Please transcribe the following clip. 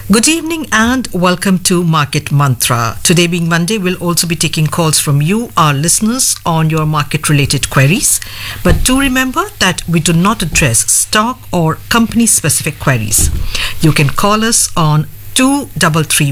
Good evening and welcome to Market Mantra. Today being Monday, we'll also be taking calls from you, our listeners, on your market-related queries. But do remember that we do not address stock or company-specific queries. You can call us on 2331